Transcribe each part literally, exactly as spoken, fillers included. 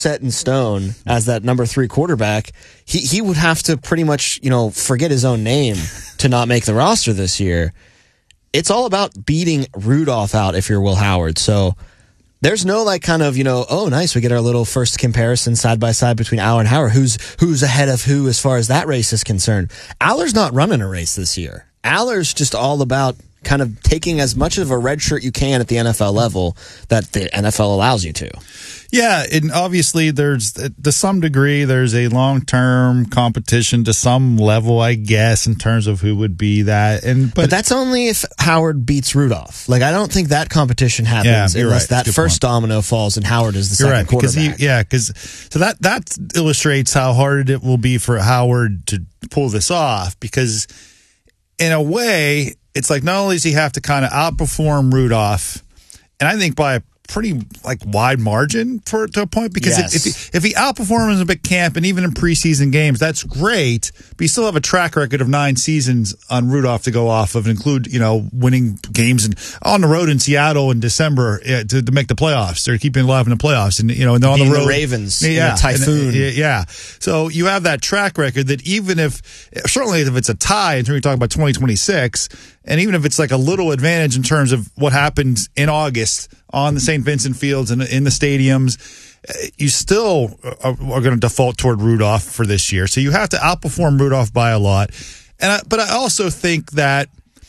set in stone as that number three quarterback, he, he would have to pretty much, you know, forget his own name to not make the roster this year. It's all about beating Rudolph out if you're Will Howard. So there's no like kind of, you know, oh, nice, we get our little first comparison side by side between Aller and Howard. Who's who's ahead of who as far as that race is concerned? Aller's not running a race this year. Aller's just all about kind of taking as much of a red shirt you can at the N F L level that the N F L allows you to. Yeah, and obviously there's, to some degree, there's a long-term competition to some level, I guess, in terms of who would be that. And But, but that's only if Howard beats Rudolph. Like, I don't think that competition happens yeah, unless right. that first point. domino falls and Howard is the you're second right, because quarterback. he, yeah, because so that, that illustrates how hard it will be for Howard to pull this off, because in a way, it's like not only does he have to kind of outperform Rudolph, and I think by a pretty like wide margin for to a point, because yes. if, if he, if he outperforms in big camp and even in preseason games, that's great. But you still have a track record of nine seasons on Rudolph to go off of, and include, you know, winning games and on the road in Seattle in December uh, to, to make the playoffs. They're keeping alive in the playoffs, and you know, and they're on the road. The Ravens, yeah, in a typhoon, and, yeah. So you have that track record that even if certainly if it's a tie, in terms of talking about twenty twenty-six. And even if it's like a little advantage in terms of what happens in August on the Saint Vincent fields and in the stadiums, you still are, are going to default toward Rudolph for this year. So you have to outperform Rudolph by a lot. And I, but I also think that,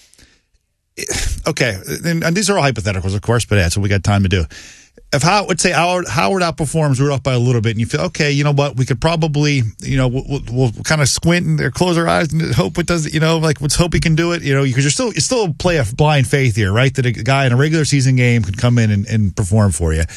okay, and, and these are all hypotheticals, of course, but that's what we got time to do. If Howard, let's say Howard, Howard outperforms Rudolph by a little bit, and you feel, okay, you know what, we could probably, you know, we'll, we'll, we'll kind of squint and close our eyes and hope it does, you know, like let's hope he can do it, you know, because you're still, you still play a blind faith here, right? That a guy in a regular season game could come in and, and perform for you.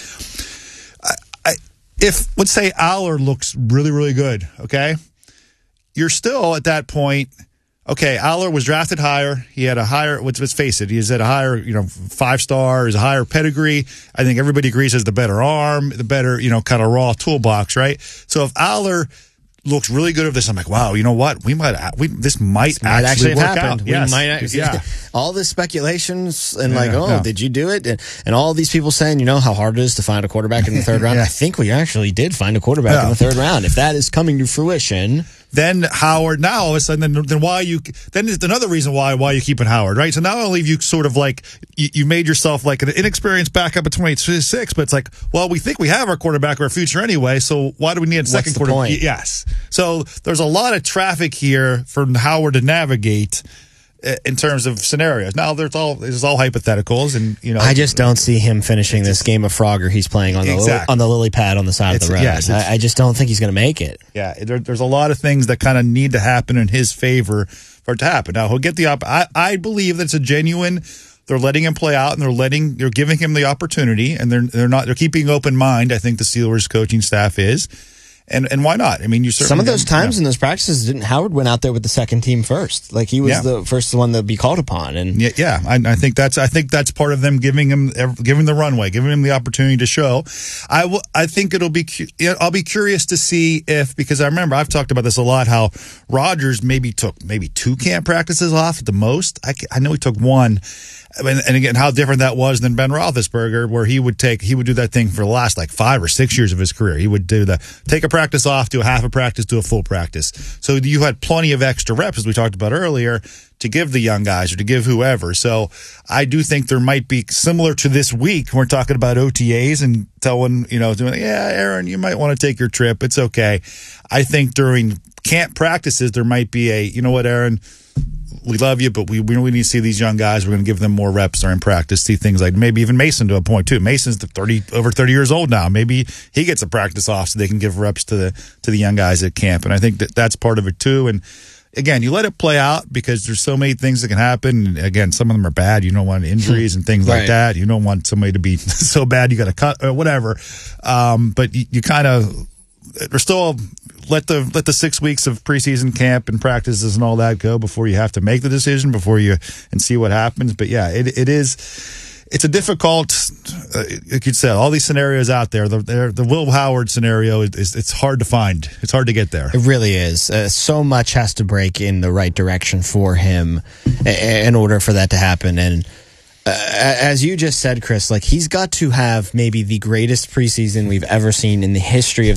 I, I, if, let's say Aller looks really, really good, okay, you're still at that point. Okay, Aller was drafted higher. He had a higher, let's, let's face it, he's at a higher, you know, five star, he's a higher pedigree. I think everybody agrees has the better arm, the better, you know, kind of raw toolbox, right? So if Aller looks really good at this, I'm like, wow, you know what? We might, we this might, this might actually, actually work have happened. out. We Yes. might actually, yeah. All the speculations and yeah, like, oh, yeah. did you do it? And, and all these people saying, you know, how hard it is to find a quarterback in the third round. yeah. I think we actually did find a quarterback yeah. in the third round. If that is coming to fruition. Then Howard, now all of a sudden, then, then why you, then it's another reason why, why you keeping Howard, right? So not only have you sort of like, you, you made yourself like an inexperienced backup at twenty-six, but it's like, well, we think we have our quarterback or our future anyway, so why do we need a second What's the quarterback? point? Yes. So there's a lot of traffic here for Howard to navigate in terms of scenarios. Now there's all there's all hypotheticals, and you know, I just don't see him finishing this game of Frogger he's playing on the exactly. on the lily pad on the side it's, of the road. Yes, I, I just don't think he's going to make it. Yeah, there, there's a lot of things that kind of need to happen in his favor for it to happen. Now he'll get the op- I, I believe that it's a genuine. They're letting him play out, and they're letting they're giving him the opportunity, and they're they're not they're keeping open mind. I think the Steelers coaching staff is. And and why not? I mean, you certainly some of those times yeah. in those practices, didn't Howard went out there with the second team first? Like he was yeah. the first one to be called upon. And yeah, yeah, I, I think that's I think that's part of them giving him giving the runway, giving him the opportunity to show. I will. I think it'll be. I'll be curious to see if, because I remember I've talked about this a lot, how Rodgers maybe took maybe two camp practices off at the most. I, I know he took one. And, and again, how different that was than Ben Roethlisberger, where he would take, he would do that thing for the last like five or six years of his career. He would do the, take a practice off, do a half a practice, do a full practice. So you had plenty of extra reps, as we talked about earlier, to give the young guys or to give whoever. So I do think there might be, similar to this week, we're talking about O T As and telling, you know, doing, yeah, Aaron, you might want to take your trip. It's okay. I think during camp practices, there might be a, you know what, Aaron, we love you, but we, we really need to see these young guys. We're going to give them more reps during practice. See things like maybe even Mason to a point too. Mason's the thirty over thirty years old now. Maybe he gets a practice off so they can give reps to the to the young guys at camp. And I think that that's part of it too. And again, you let it play out because there's so many things that can happen. And again, some of them are bad. You don't want injuries and things right. like that. You don't want somebody to be so bad you got to cut or whatever. Um, but you, you kind of we're still. Let the let the six weeks of preseason camp and practices and all that go before you have to make the decision, before you and see what happens. But yeah, it it is it's a difficult. Uh, like you said, all these scenarios out there. The the Will Howard scenario is, is it's hard to find. It's hard to get there. It really is. Uh, so much has to break in the right direction for him in order for that to happen. And as you just said, Chris, like he's got to have maybe the greatest preseason we've ever seen in the history of